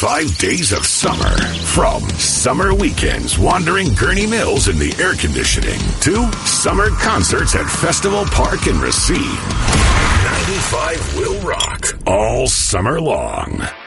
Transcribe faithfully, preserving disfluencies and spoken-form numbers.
ninety-five days of summer. From summer weekends wandering Gurney Mills in the air conditioning to summer concerts at Festival Park in Racine. ninety-five will rock all summer long.